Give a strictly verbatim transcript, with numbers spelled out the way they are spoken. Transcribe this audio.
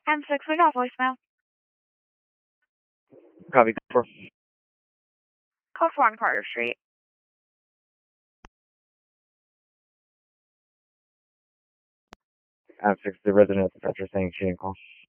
M six, we got voicemail. Copy. For Code four on Carter Street. M six, the resident of the Petra saying she didn't call.